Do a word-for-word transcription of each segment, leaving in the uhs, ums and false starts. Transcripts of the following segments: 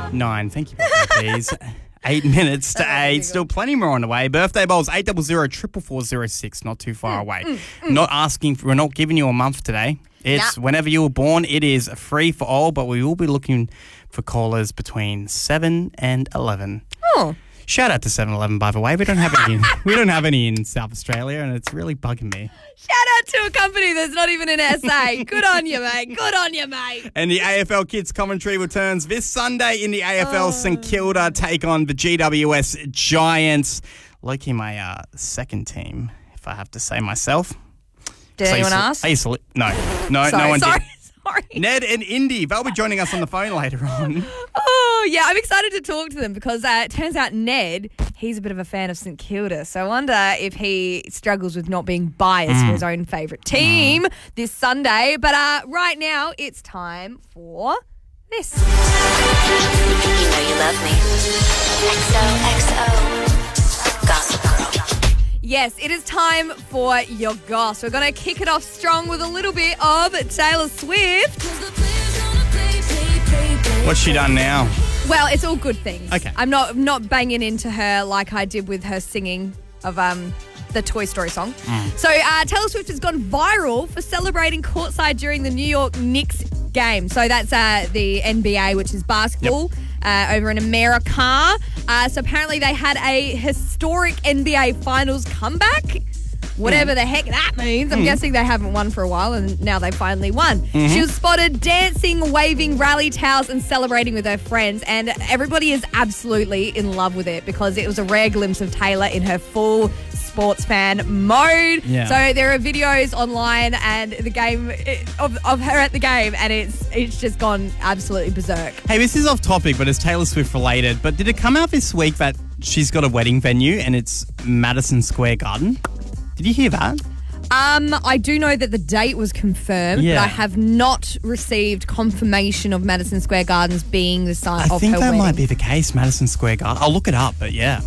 Nine. Thank you, please. Eight minutes to eight. Still plenty more on the way. Birthday bowls, eight double zero, triple four zero six. Not too far away. Mm, mm. Not asking, for, we're not giving you a month today. It's nah. whenever you were born. It is free for all, but we will be looking for callers between seven and eleven. Oh. Shout out to seven eleven, by the way. We don't have any in, we don't have any in South Australia, and it's really bugging me. Shout out to a company that's not even in S A. Good on you, mate. Good on you, mate. And the A F L Kids commentary returns this Sunday in the A F L. Oh. St Kilda take on the G W S Giants. Loki, my uh, second team, if I have to say myself. Did so anyone to, ask? I used to, no, no, sorry, no one sorry, did. Sorry. Ned and Indy, they'll be joining us on the phone later on. Oh, yeah, I'm excited to talk to them because uh, it turns out Ned, he's a bit of a fan of St Kilda. So I wonder if he struggles with not being biased mm. for his own favourite team mm. this Sunday. But uh, right now, it's time for this. You know you love me. X O X O Gossip Girl. Yes, it is time for your goss. We're going to kick it off strong with a little bit of Taylor Swift. What's she done now? Well, it's all good things. Okay. I'm not not banging into her like I did with her singing of um the Toy Story song. Mm. So uh, Taylor Swift has gone viral for celebrating courtside during the New York Knicks game. So that's uh, the N B A, which is basketball. Yep. Uh, over in America. Uh, so apparently they had a historic N B A Finals comeback. Whatever mm. the heck that means. I'm mm. guessing they haven't won for a while and now they finally won. Mm-hmm. She was spotted dancing, waving rally towels and celebrating with her friends, and everybody is absolutely in love with it because it was a rare glimpse of Taylor in her full sports fan mode. Yeah. So there are videos online and the game of, of her at the game, and it's it's just gone absolutely berserk. Hey, this is off topic, but it's Taylor Swift related. But did it come out this week that she's got a wedding venue and it's Madison Square Garden? Did you hear that? Um, I do know that the date was confirmed, yeah. but I have not received confirmation of Madison Square Gardens being the site I of think her that wedding. might be the case, Madison Square Garden. I'll look it up, but yeah.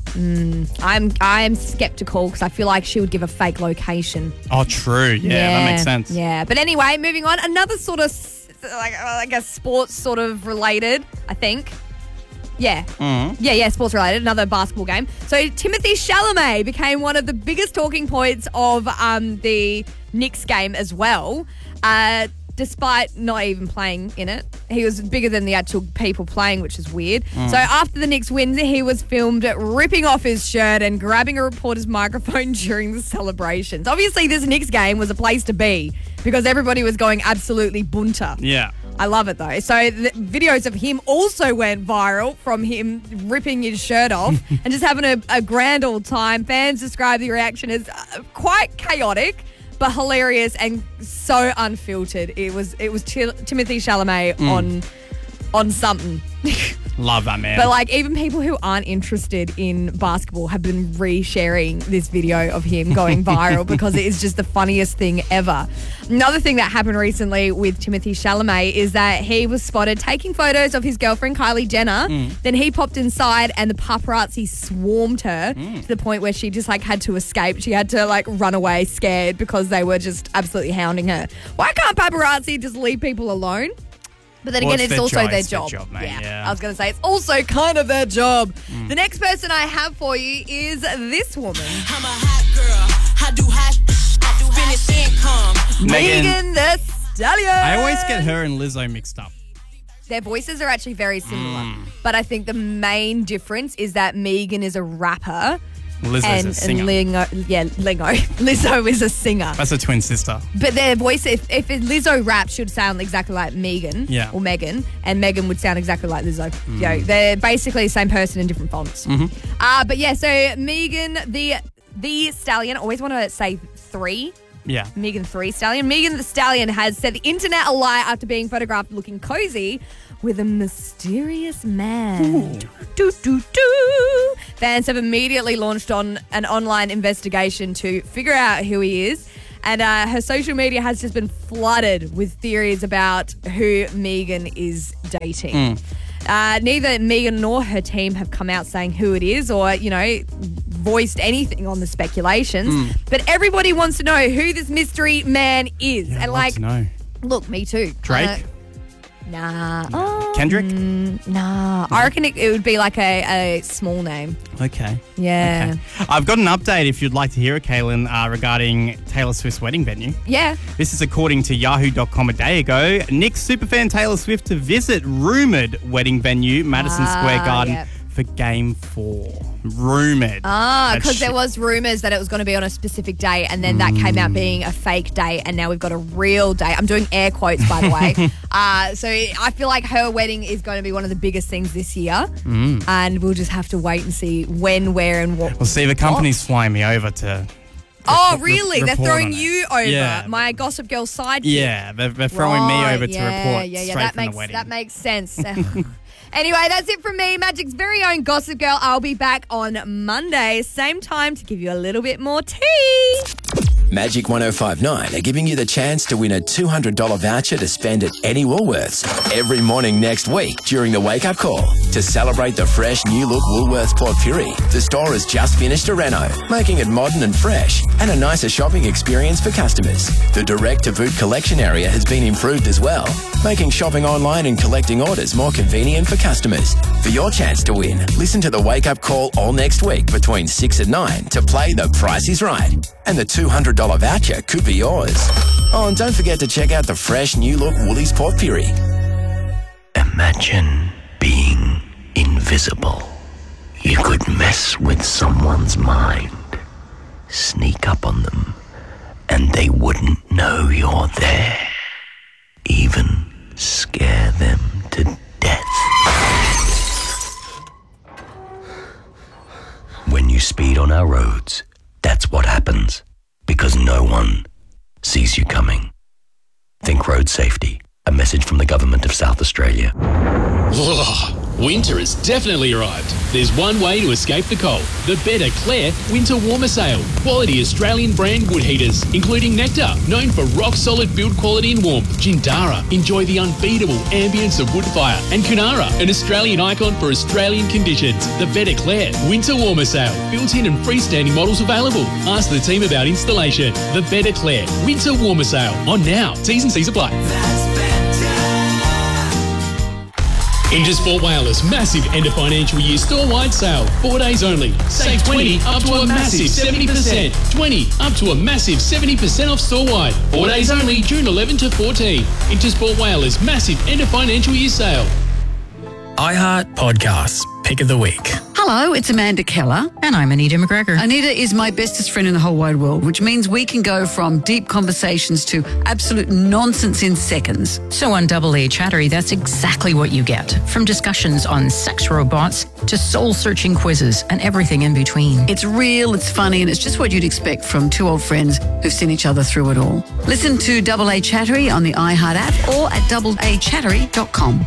Mm, I'm I'm skeptical because I feel like she would give a fake location. Oh, true. Yeah, yeah, that makes sense. Yeah, but anyway, moving on. Another sort of, like, I guess, sports sort of related, I think. Yeah. Mm. Yeah, yeah, sports related. Another basketball game. So Timothée Chalamet became one of the biggest talking points of um, the Knicks game as well, uh, despite not even playing in it. He was bigger than the actual people playing, which is weird. Mm. So after the Knicks win, he was filmed ripping off his shirt and grabbing a reporter's microphone during the celebrations. Obviously, this Knicks game was a place to be because everybody was going absolutely bunter. Yeah. I love it though. So the videos of him also went viral from him ripping his shirt off and just having a, a grand old time. Fans describe the reaction as uh, quite chaotic, but hilarious and so unfiltered. It was it was T- Timothée Chalamet mm. on on something. Love that, man. But like even people who aren't interested in basketball have been re-sharing this video of him going viral because it is just the funniest thing ever. Another thing that happened recently with Timothée Chalamet is that he was spotted taking photos of his girlfriend Kylie Jenner. Mm. Then he popped inside and the paparazzi swarmed her mm. to the point where she just like had to escape. She had to like run away scared because they were just absolutely hounding her. Why can't paparazzi just leave people alone? But then well, again, it's, it's also job. their it's job. Their job mate. Yeah. yeah. I was going to say, it's also kind of their job. Mm. The next person I have for you is this woman. I'm a hot girl. I do hot, I do finish income. Megan Thee Stallion. I always get her and Lizzo mixed up. Their voices are actually very similar. Mm. But I think the main difference is that Megan is a rapper. Lizzo's and, a singer. And Lingo, yeah, Lingo. Lizzo is a singer. That's a twin sister. But their voice, if, if Lizzo raps, should sound exactly like Megan yeah. or Megan, and Megan would sound exactly like Lizzo. Mm. You know, they're basically the same person in different fonts. Mm-hmm. Uh, but yeah, so Megan the the Stallion, I always want to say three. Yeah. Megan Three Stallion. Megan the Stallion has set the internet alight after being photographed looking cozy with a mysterious man. Do, do, do. Fans have immediately launched on an online investigation to figure out who he is. And uh, her social media has just been flooded with theories about who Megan is dating. Mm. Uh, neither Megan nor her team have come out saying who it is or, you know, voiced anything on the speculations. Mm. But everybody wants to know who this mystery man is. Yeah, and I'd like, to know. Look, me too. Drake? Uh, Nah. Oh, Kendrick? mm, nah. I reckon it, it would be like a, a small name. Okay. Yeah. Okay. I've got an update if you'd like to hear it, Kaylin, uh, regarding Taylor Swift's wedding venue. Yeah. This is according to yahoo dot com a day ago. Nick's superfan Taylor Swift to visit rumoured wedding venue, Madison Ah, Square Garden, yep. for Game four. Rumoured. Ah, That's because sh- there was rumours that it was going to be on a specific day, and then that came out being a fake date, and now we've got a real date. I'm doing air quotes, by the way. uh, so I feel like her wedding is going to be one of the biggest things this year, mm. and we'll just have to wait and see when, where, and what. Well, see, the company's flying me over to... Oh, Re- really? They're report throwing on it. you over, Yeah. my Gossip Girl sidekick. Yeah, they're, they're throwing Right, me over to yeah, report yeah, yeah, straight that from makes, the wedding. That makes sense. Anyway, that's it from me, Magic's very own Gossip Girl. I'll be back on Monday, same time, to give you a little bit more tea. Magic one oh five point nine are giving you the chance to win a two hundred dollars voucher to spend at any Woolworths every morning next week during the Wake Up Call. To celebrate the fresh new look Woolworths Port Fury, the store has just finished a reno, making it modern and fresh and a nicer shopping experience for customers. The direct-to-boot collection area has been improved as well, making shopping online and collecting orders more convenient for customers. For your chance to win, listen to the Wake Up Call all next week between six and nine to play The Price is Right. And the two hundred dollars voucher could be yours. Oh, and don't forget to check out the fresh new look Woolies Port Fury. Imagine being invisible. You could mess with someone's mind, sneak up on them, and they wouldn't know you're there. Even scare them to death. When you speed on our roads, that's what happens, because no one sees you coming. Think road safety. A message from the Government of South Australia. Winter has definitely arrived. There's one way to escape the cold. The Better Claire Winter Warmer Sale. Quality Australian brand wood heaters, including Nectar, known for rock-solid build quality and warmth. Jindara, enjoy the unbeatable ambience of wood fire. And Kunara, an Australian icon for Australian conditions. The Better Claire Winter Warmer Sale. Built-in and freestanding models available. Ask the team about installation. The Better Claire Winter Warmer Sale. On now. T's and C's apply. Intersport Wireless massive end of financial year store-wide sale. Four days only. Save twenty up to a massive seventy percent. twenty up to a massive seventy percent off store-wide. Four days only, June eleventh to fourteenth. Intersport Wireless massive end of financial year sale. iHeart Podcasts, Pick of the Week. Hello, it's Amanda Keller. And I'm Anita McGregor. Anita is my bestest friend in the whole wide world, which means we can go from deep conversations to absolute nonsense in seconds. So on Double A Chattery, that's exactly what you get. From discussions on sex robots to soul-searching quizzes and everything in between. It's real, it's funny, and it's just what you'd expect from two old friends who've seen each other through it all. Listen to Double A Chattery on the iHeart app or at double a chattery dot com.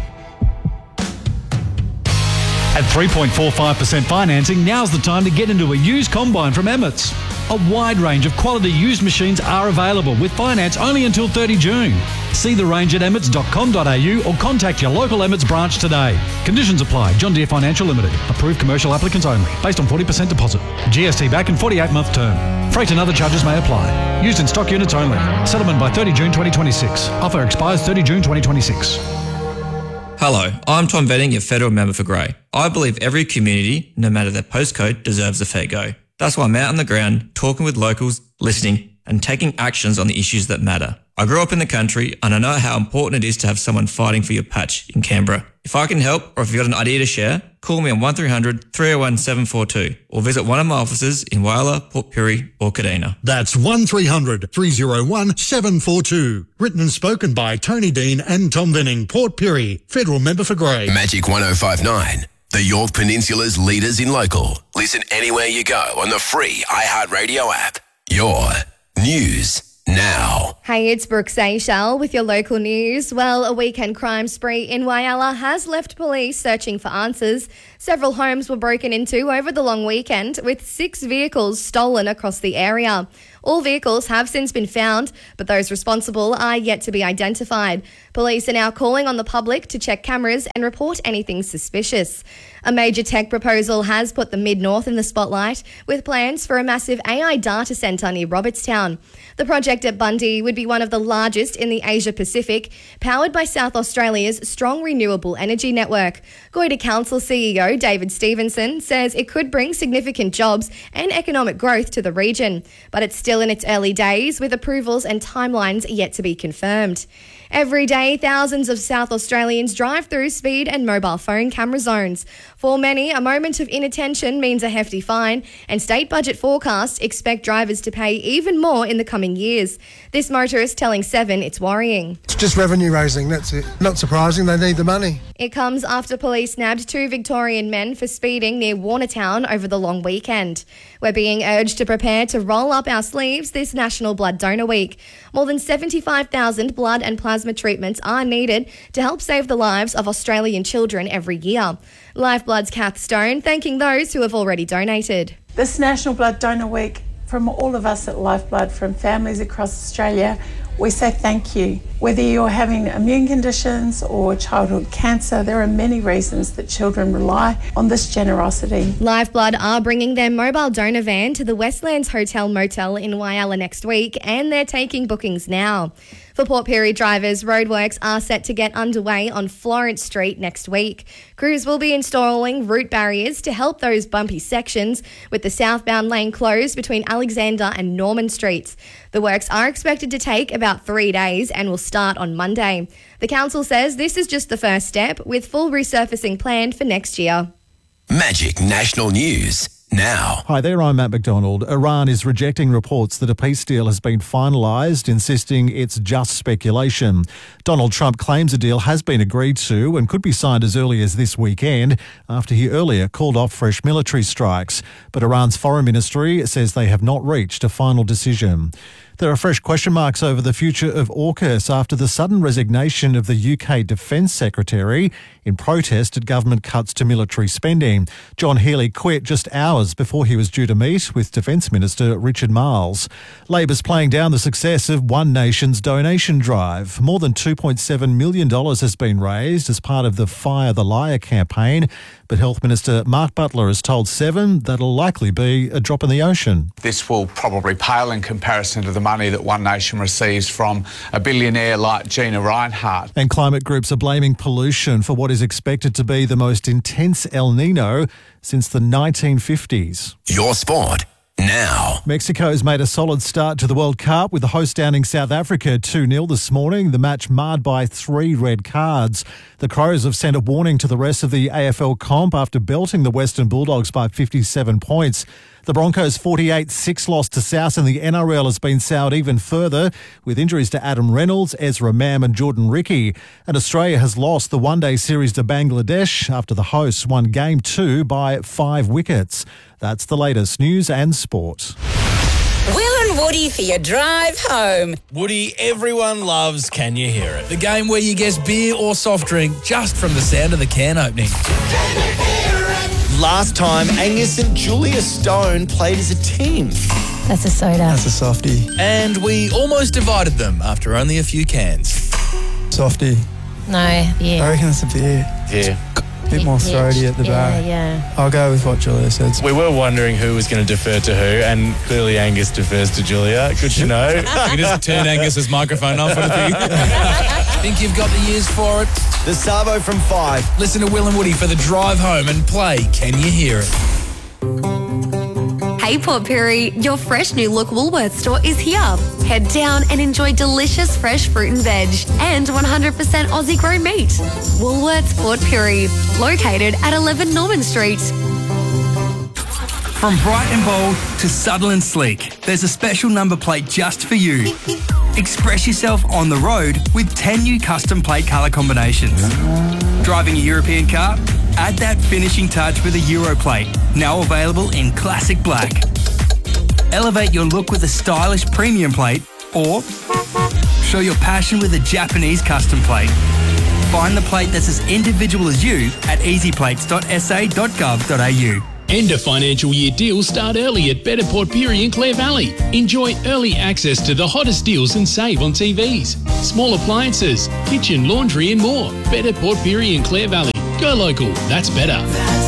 At three point four five percent financing, now's the time to get into a used combine from Emmett's. A wide range of quality used machines are available with finance only until thirty June. See the range at emmets dot com dot a u or contact your local Emmett's branch today. Conditions apply. John Deere Financial Limited. Approved commercial applicants only. Based on forty percent deposit. G S T back and forty-eight month term. Freight and other charges may apply. Used in stock units only. Settlement by thirty June twenty twenty-six. Offer expires thirty June twenty twenty-six. Hello, I'm Tom Venning, your federal member for Grey. I believe every community, no matter their postcode, deserves a fair go. That's why I'm out on the ground, talking with locals, listening, and taking actions on the issues that matter. I grew up in the country, and I know how important it is to have someone fighting for your patch in Canberra. If I can help, or if you've got an idea to share, call me on one three hundred, three oh one, seven four two, or visit one of my offices in Whyalla, Port Pirie, or Kadina. That's one three hundred, three oh one, seven four two. Written and spoken by Tony Dean and Tom Venning, Port Pirie, federal member for Grey. Magic one oh five point nine, the Yorke Peninsula's leaders in local. Listen anywhere you go on the free iHeartRadio app. Your news now. Hey, it's Brooke Seychelles with your local news. Well, a weekend crime spree in Whyalla has left police searching for answers. Several homes were broken into over the long weekend, with six vehicles stolen across the area. All vehicles have since been found, but those responsible are yet to be identified. Police are now calling on the public to check cameras and report anything suspicious. A major tech proposal has put the Mid-North in the spotlight, with plans for a massive A I data centre near Robertstown. The project at Bundy would be one of the largest in the Asia-Pacific, powered by South Australia's strong renewable energy network. Goyder Council C E O David Stevenson says it could bring significant jobs and economic growth to the region, but it's still in its early days, with approvals and timelines yet to be confirmed. Every day, thousands of South Australians drive through speed and mobile phone camera zones. For many, a moment of inattention means a hefty fine, and state budget forecasts expect drivers to pay even more in the coming years. This motorist telling Seven it's worrying. It's just revenue raising, that's it. Not surprising, they need the money. It comes after police nabbed two Victorian men for speeding near Warnertown over the long weekend. We're being urged to prepare to roll up our sleeves this National Blood Donor Week. More than seventy-five thousand blood and plasma treatments are needed to help save the lives of Australian children every year. Lifeblood's Kath Stone thanking those who have already donated. This National Blood Donor Week, from all of us at Lifeblood, from families across Australia, we say thank you. Whether you're having immune conditions or childhood cancer, there are many reasons that children rely on this generosity. Lifeblood are bringing their mobile donor van to the Westlands Hotel Motel in Whyalla next week, and they're taking bookings now. For Port Pirie drivers, roadworks are set to get underway on Florence Street next week. Crews will be installing route barriers to help those bumpy sections, with the southbound lane closed between Alexander and Norman Streets. The works are expected to take about three days and will start on Monday. The council says this is just the first step, with full resurfacing planned for next year. Magic National News now. Hi there, I'm Matt McDonald. Iran is rejecting reports that a peace deal has been finalised, insisting it's just speculation. Donald Trump claims a deal has been agreed to and could be signed as early as this weekend, after he earlier called off fresh military strikes. But Iran's foreign ministry says they have not reached a final decision. There are fresh question marks over the future of AUKUS after the sudden resignation of the U K Defence Secretary in protest at government cuts to military spending. John Healey quit just hours before he was due to meet with Defence Minister Richard Marles. Labor's playing down the success of One Nation's donation drive. More than two point seven million dollars has been raised as part of the Fire the Liar campaign, but Health Minister Mark Butler has told Seven that'll likely be a drop in the ocean. This will probably pale in comparison to the money that One Nation receives from a billionaire like Gina Rinehart. And climate groups are blaming pollution for what is expected to be the most intense El Nino since the nineteen fifties. Your sport now. Mexico's made a solid start to the World Cup, with the host downing South Africa two nil this morning, the match marred by three red cards. The Crows have sent a warning to the rest of the A F L comp after belting the Western Bulldogs by fifty-seven points. The Broncos' forty-eight six loss to South in the N R L has been soured even further, with injuries to Adam Reynolds, Ezra Mam and Jordan Ricky. And Australia has lost the one-day series to Bangladesh after the hosts won game two by five wickets. That's the latest news and sport. Will and Woody for your drive home. Woody, everyone loves Can You Hear It? The game where you guess beer or soft drink just from the sound of the can opening. Last time, Angus and Julia Stone played as a team. That's a soda. That's a softie. And we almost divided them after only a few cans. Softie. No, beer. I reckon it's a beer. Yeah. A bit more throaty at the yeah, back. Yeah, I'll go with what Julia said. We were wondering who was going to defer to who, and clearly Angus defers to Julia. Good to know. You can just turn Angus's microphone off. Think you've got the years for it? The Savo from five. Listen to Will and Woody for the drive home and play Can You Hear It? Hey Port Pirie, your fresh new look Woolworths store is here. Head down and enjoy delicious fresh fruit and veg and one hundred percent Aussie grown meat. Woolworths Port Pirie, located at eleven Norman Street. From bright and bold to subtle and sleek, there's a special number plate just for you. Express yourself on the road with ten new custom plate colour combinations. Driving a European car? Add that finishing touch with a Euro plate, now available in classic black. Elevate your look with a stylish premium plate, or show your passion with a Japanese custom plate. Find the plate that's as individual as you at easy plates dot s a dot gov dot a u. End of financial year deals start early at Better Port Pirie in Clare Valley. Enjoy early access to the hottest deals and save on T Vs, small appliances, kitchen, laundry and more. Better Port Pirie in Clare Valley. Go local. That's better.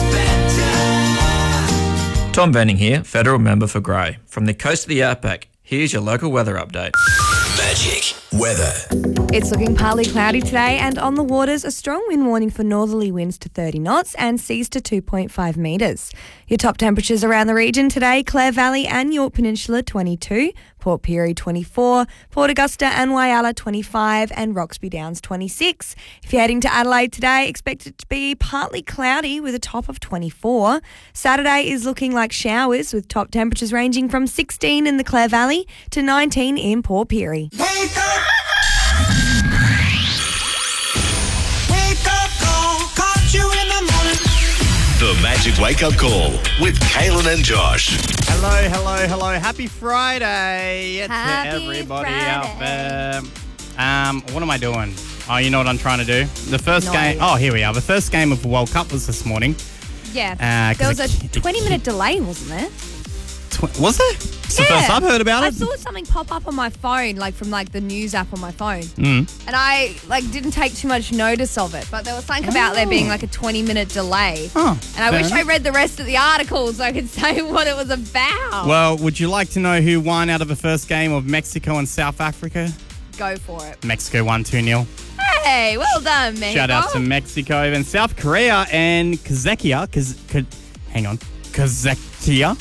Tom Venning here, federal member for Grey. From the coast of the Outback, here's your local weather update. Magic weather. It's looking partly cloudy today, and on the waters, a strong wind warning for northerly winds to thirty knots and seas to two point five metres. Your top temperatures around the region today: Clare Valley and Yorke Peninsula twenty-two, Port Pirie twenty-four, Port Augusta and Whyalla twenty-five, and Roxby Downs twenty-six. If you're heading to Adelaide today, expect it to be partly cloudy with a top of twenty-four. Saturday is looking like showers with top temperatures ranging from sixteen in the Clare Valley to nineteen in Port Pirie. Wake up! Wake up call, caught you in the morning. The Magic Wake Up Call with Kaylin and Josh. Hello, hello, hello. Happy Friday Happy to everybody Friday. out there. Um, what am I doing? Oh, you know what I'm trying to do? The first No. game. Oh, here we are. The first game of the World Cup was this morning. Yeah, Uh, 'cause there was it- a twenty-minute delay, wasn't there? Tw- was there? It's the Yeah. first I've heard about I it. saw something pop up on my phone, like from like the news app on my phone. Mm. And I like didn't take too much notice of it, but there was something about there being like a twenty minute delay. Oh, and I fair wish I enough. read the rest of the article so I could say what it was about. Well, would you like to know who won out of the first game of Mexico and South Africa? Go for it. Mexico won two nil. Hey, well done, man. Shout out to Mexico. Then South Korea and Kazakhia. Kaz- Ka- hang on. Kazakhia?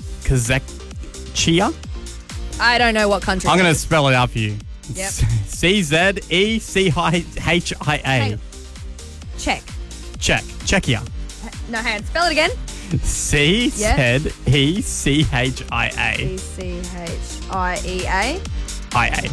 Kazakhia? I don't know what country. I'm it going to is. spell it out for you. Yep. C Z E C H I Hang A. on. Check. Check. Czechia. No, hang on. Spell it again. C Z E C H I C A. C H I E A. I A.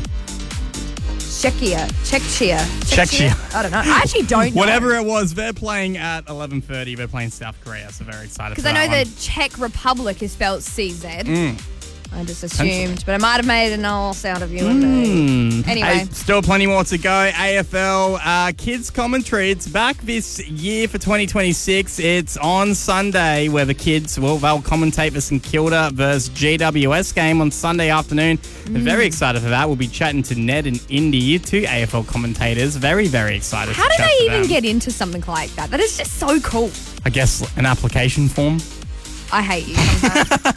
Czechia. Czechia. Czechia. I don't know. I actually don't know. Whatever it was, they're playing at eleven thirty. They're playing South Korea, so very excited for Because I that know one. the Czech Republic is spelled C Z. Mm. I just Potentially. assumed, but I might have made an ass out of you and me. Mm. Anyway. Hey, still plenty more to go. A F L uh, Kids Commentary. It's back this year for twenty twenty-six. It's on Sunday where the kids, well, they'll commentate the St Kilda versus G W S game on Sunday afternoon. Mm. Very excited for that. We'll be chatting to Ned and Indy, two A F L commentators. Very, very excited How to do chat they to even them. get into something like that? That is just so cool. I guess an application form. I hate you sometimes.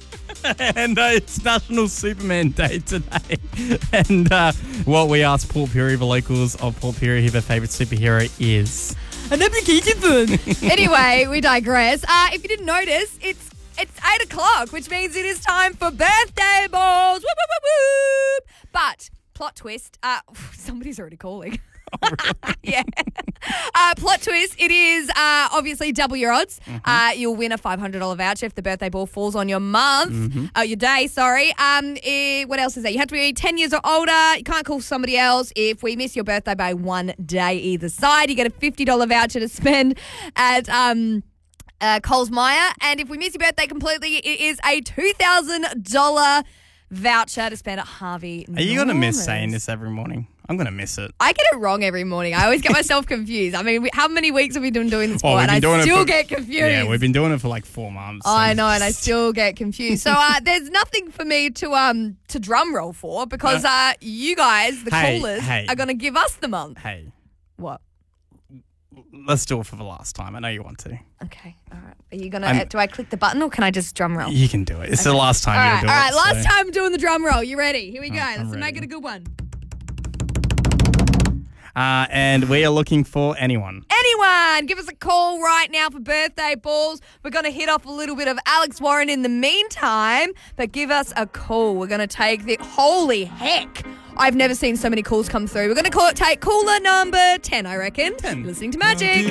and uh, it's National Superman Day today. and uh, what we asked Port Pirie, the locals of Port Pirie, who their favourite superhero is. An application form. Anyway, we digress. Uh, if you didn't notice, it's it's eight o'clock, which means it is time for birthday balls. Whoop, whoop, whoop, whoop. But plot twist. Uh, somebody's already calling. Oh, really? yeah. Uh, plot twist. It is uh, obviously double your odds. Mm-hmm. Uh, you'll win a five hundred dollars voucher if the birthday ball falls on your month. Mm-hmm. Uh, your day, sorry. Um, eh, what else is there? You have to be ten years or older. You can't call somebody else. If we miss your birthday by one day either side, you get a fifty dollars voucher to spend at um, uh, Coles Myer. And if we miss your birthday completely, it is a two thousand dollars voucher to spend at Harvey Are you going to miss Norman's. saying this every morning? I'm going to miss it. I get it wrong every morning. I always get myself confused. I mean, we, how many weeks have we been doing this for? Well, we've and been I doing it still for- get confused. Yeah, we've been doing it for like four months. I so- know, and I still get confused. So uh, there's nothing for me to um to drum roll for because uh, you guys, the Hey, callers, hey. are going to give us the month. Hey, What? let's do it for the last time. I know you want to. Okay, all right. Are you going I'm- to, do I click the button or can I just drum roll? You can do it. It's the Okay. last time all you'll right, do all it. right, last so- time doing the drum roll. You ready? Here we go. Oh, I'm Let's make ready. it a good one. Uh, and we are looking for anyone. Anyone, give us a call right now for birthday balls. We're going to hit off a little bit of Alex Warren in the meantime, but give us a call. We're going to take the, holy heck, I've never seen so many calls come through. We're going to call it, take caller number ten, I reckon. ten. Listening to Magic.